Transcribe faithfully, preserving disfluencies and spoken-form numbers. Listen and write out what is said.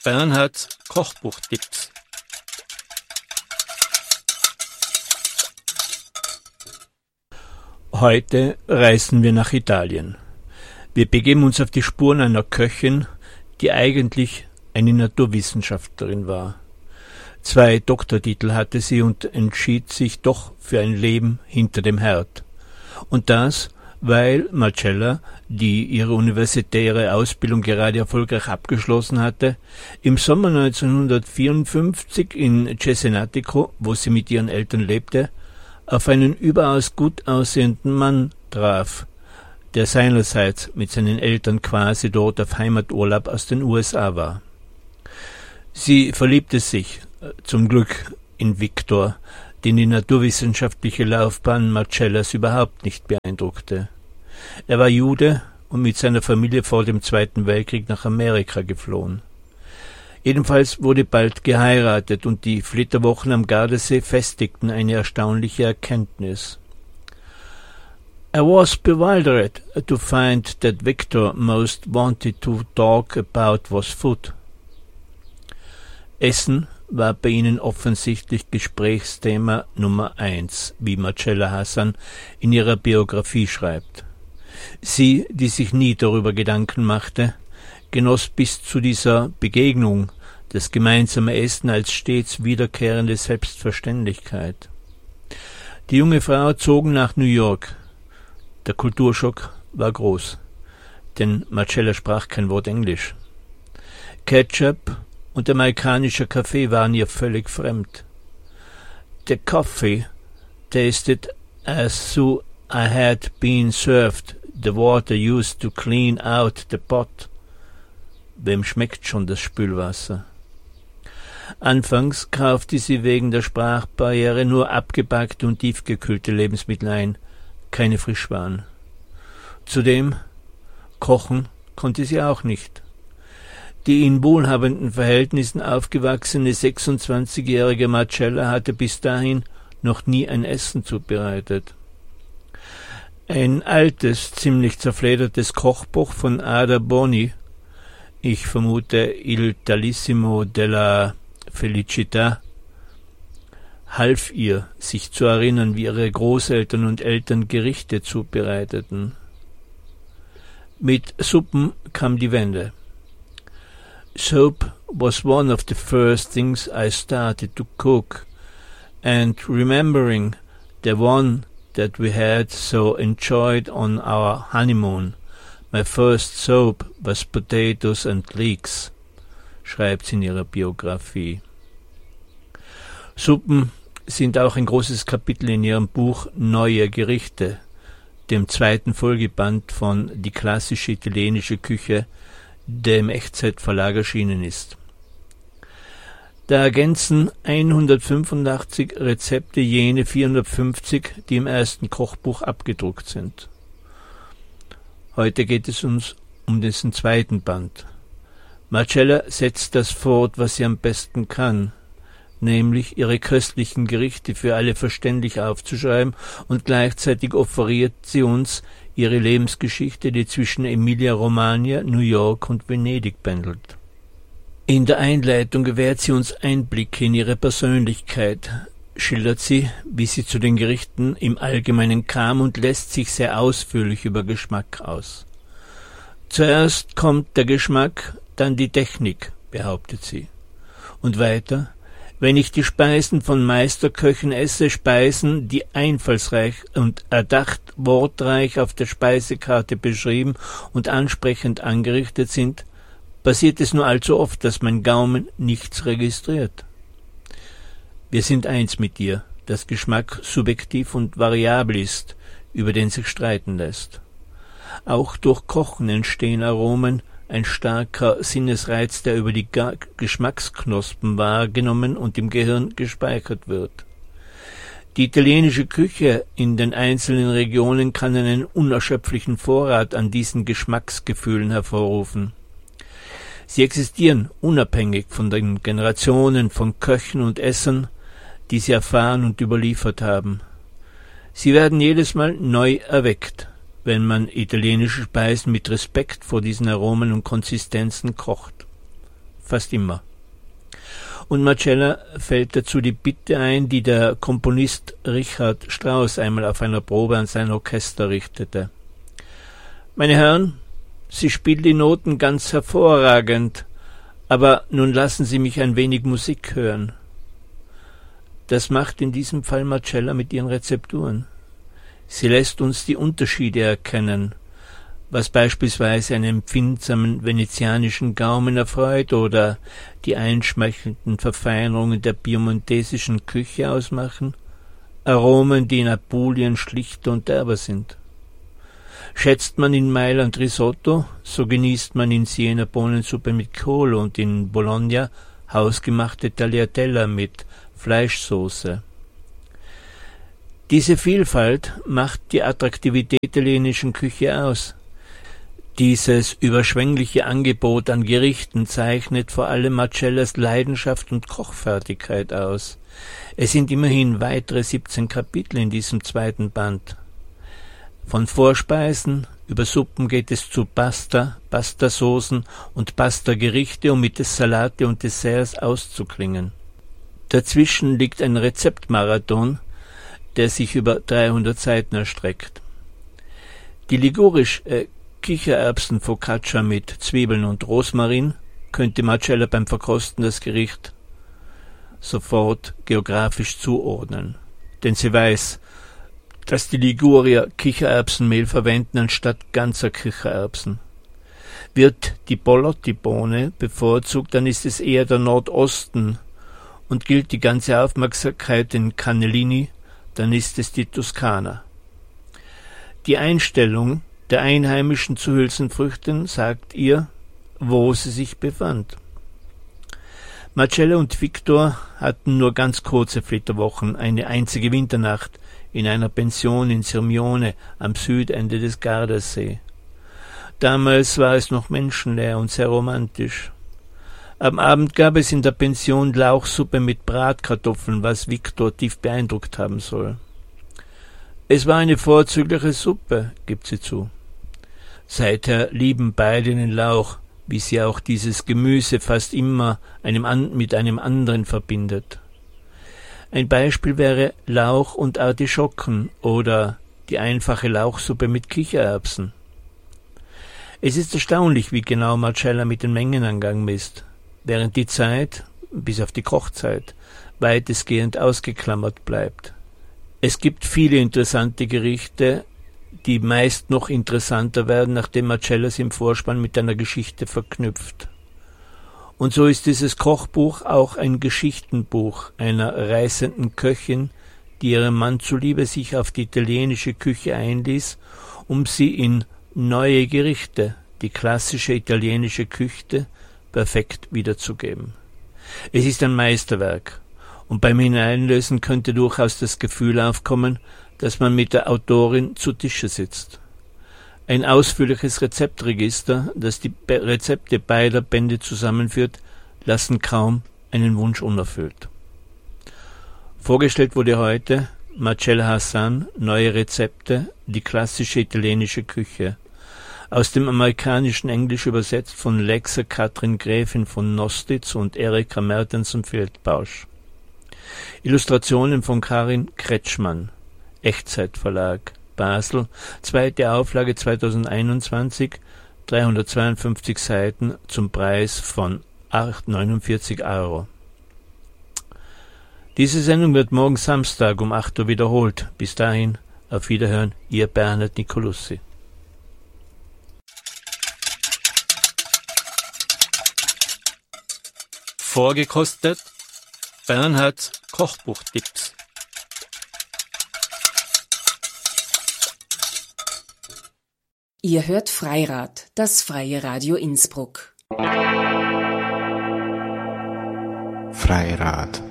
Bernhards Kochbuchtipps. Heute reisen wir nach Italien. Wir begeben uns auf die Spuren einer Köchin, die eigentlich eine Naturwissenschaftlerin war. Zwei Doktortitel hatte sie und entschied sich doch für ein Leben hinter dem Herd. Und das, weil Marcella, die ihre universitäre Ausbildung gerade erfolgreich abgeschlossen hatte, im Sommer neunzehnhundertvierundfünfzig in Cesenatico, wo sie mit ihren Eltern lebte, auf einen überaus gut aussehenden Mann traf, der seinerseits mit seinen Eltern quasi dort auf Heimaturlaub aus den U S A war. Sie verliebte sich, zum Glück, in Victor, den die naturwissenschaftliche Laufbahn Marcellas überhaupt nicht beeindruckte. Er war Jude und mit seiner Familie vor dem Zweiten Weltkrieg nach Amerika geflohen. Jedenfalls wurde bald geheiratet und die Flitterwochen am Gardasee festigten eine erstaunliche Erkenntnis. I was bewildered to find that Victor most wanted to talk about was food. Essen war bei ihnen offensichtlich Gesprächsthema Nummer eins, wie Marcella Hassan in ihrer Biografie schreibt. Sie, die sich nie darüber Gedanken machte, genoss bis zu dieser Begegnung das gemeinsame Essen als stets wiederkehrende Selbstverständlichkeit. Die junge Frau zogen nach New York. Der Kulturschock war groß, denn Marcella sprach kein Wort Englisch. Ketchup und amerikanischer Kaffee waren ihr völlig fremd. The coffee tasted as though I had been served the water used to clean out the pot. Wem schmeckt schon das Spülwasser? Anfangs kaufte sie wegen der Sprachbarriere nur abgepackte und tiefgekühlte Lebensmittel ein, keine Frischwaren. Zudem, kochen konnte sie auch nicht. Die in wohlhabenden Verhältnissen aufgewachsene sechsundzwanzigjährige Marcella hatte bis dahin noch nie ein Essen zubereitet. Ein altes, ziemlich zerfledertes Kochbuch von Ada Boni, ich vermute Il Tallissimo della Felicità, half ihr, sich zu erinnern, wie ihre Großeltern und Eltern Gerichte zubereiteten. Mit Suppen kam die Wende. Soup was one of the first things I started to cook, and remembering the one that we had so enjoyed on our honeymoon, my first soup was potatoes and leeks, schreibt sie in ihrer Biografie. Suppen sind auch ein großes Kapitel in ihrem Buch Neue Gerichte, dem zweiten Folgeband von Die klassische italienische Küche, der im Echtzeit-Verlag erschienen ist. Da ergänzen hundertfünfundachtzig Rezepte jene vierhundertfünfzig, die im ersten Kochbuch abgedruckt sind. Heute geht es uns um diesen zweiten Band. Marcella setzt das fort, was sie am besten kann, nämlich ihre köstlichen Gerichte für alle verständlich aufzuschreiben, und gleichzeitig offeriert sie uns ihre Lebensgeschichte, die zwischen Emilia-Romagna, New York und Venedig pendelt. In der Einleitung gewährt sie uns Einblicke in ihre Persönlichkeit, schildert sie, wie sie zu den Gerichten im Allgemeinen kam, und lässt sich sehr ausführlich über Geschmack aus. Zuerst kommt der Geschmack, dann die Technik, behauptet sie. Und weiter: Wenn ich die Speisen von Meisterköchen esse, Speisen, die einfallsreich und erdacht wortreich auf der Speisekarte beschrieben und ansprechend angerichtet sind, passiert es nur allzu oft, dass mein Gaumen nichts registriert. Wir sind eins mit dir, dass Geschmack subjektiv und variabel ist, über den sich streiten lässt. Auch durch Kochen entstehen Aromen, ein starker Sinnesreiz, der über die Geschmacksknospen wahrgenommen und im Gehirn gespeichert wird. Die italienische Küche in den einzelnen Regionen kann einen unerschöpflichen Vorrat an diesen Geschmacksgefühlen hervorrufen. Sie existieren unabhängig von den Generationen von Köchen und Essern, die sie erfahren und überliefert haben. Sie werden jedes Mal neu erweckt, wenn man italienische Speisen mit Respekt vor diesen Aromen und Konsistenzen kocht. fast immer. Und Marcella fällt dazu die Bitte ein, die der Komponist Richard Strauss einmal auf einer Probe an sein Orchester richtete. Meine Herren, Sie spielen die Noten ganz hervorragend, aber nun lassen Sie mich ein wenig Musik hören. Das macht in diesem Fall Marcella mit ihren Rezepturen. Sie lässt uns die Unterschiede erkennen, was beispielsweise einen empfindsamen venezianischen Gaumen erfreut oder die einschmeichelnden Verfeinerungen der piemontesischen Küche ausmachen, Aromen, die in Apulien schlichter und derber sind. Schätzt man in Mailand Risotto, so genießt man in Siena Bohnensuppe mit Kohl und in Bologna hausgemachte Tagliatella mit Fleischsoße. Diese Vielfalt macht die Attraktivität der italienischen Küche aus. Dieses überschwängliche Angebot an Gerichten zeichnet vor allem Marcellas Leidenschaft und Kochfertigkeit aus. Es sind immerhin weitere siebzehn Kapitel in diesem zweiten Band. Von Vorspeisen über Suppen geht es zu Pasta, Pastasoßen und Pastagerichte, um mit Salate und Desserts auszuklingen. Dazwischen liegt ein Rezeptmarathon, der sich über dreihundert Seiten erstreckt. Die ligurisch äh, Kichererbsen-Focaccia mit Zwiebeln und Rosmarin könnte Marcella beim Verkosten das Gericht sofort geografisch zuordnen, denn sie weiß, dass die Ligurier Kichererbsenmehl verwenden anstatt ganzer Kichererbsen. Wird die Borlotti-Bohne bevorzugt, dann ist es eher der Nordosten, und gilt die ganze Aufmerksamkeit den Cannellini, dann ist es die Toskana. Die Einstellung der Einheimischen zu Hülsenfrüchten sagt ihr, wo sie sich befand. Marcella und Victor hatten nur ganz kurze Flitterwochen, eine einzige Winternacht in einer Pension in Sirmione am Südende des Gardasee. Damals war es noch menschenleer und sehr romantisch. Am Abend gab es in der Pension Lauchsuppe mit Bratkartoffeln, was Victor tief beeindruckt haben soll. Es war eine vorzügliche Suppe, gibt sie zu. Seither lieben beide den Lauch, wie sie auch dieses Gemüse fast immer einem an, mit einem anderen verbindet. Ein Beispiel wäre Lauch und Artischocken oder die einfache Lauchsuppe mit Kichererbsen. Es ist erstaunlich, wie genau Marcella mit den Mengenangaben misst, während die Zeit, bis auf die Kochzeit, weitestgehend ausgeklammert bleibt. Es gibt viele interessante Gerichte, die meist noch interessanter werden, nachdem Marcella sie im Vorspann mit einer Geschichte verknüpft. Und so ist dieses Kochbuch auch ein Geschichtenbuch einer reißenden Köchin, die ihrem Mann zuliebe sich auf die italienische Küche einließ, um sie in neue Gerichte, die klassische italienische Küche, perfekt wiederzugeben. Es ist ein Meisterwerk, und beim Hineinlösen könnte durchaus das Gefühl aufkommen, dass man mit der Autorin zu Tische sitzt. Ein ausführliches Rezeptregister, das die Rezepte beider Bände zusammenführt, lassen kaum einen Wunsch unerfüllt. Vorgestellt wurde heute Marcella Hassan, Neue Rezepte, die klassische italienische Küche, aus dem amerikanischen Englisch übersetzt von Lexa Katrin Gräfin von Nostitz und Erika Mertens-Feldbausch. Illustrationen von Karin Kretschmann, Echtzeitverlag, Basel, zweite Auflage zweitausendeinundzwanzig, dreihundertzweiundfünfzig Seiten zum Preis von neunundvierzig Euro. Diese Sendung wird morgen Samstag um acht Uhr wiederholt. Bis dahin, auf Wiederhören, Ihr Bernhard Nicolussi. Vorgekostet Bernhards Kochbuchtipps. Ihr hört Freirad, das freie Radio Innsbruck. Freirad.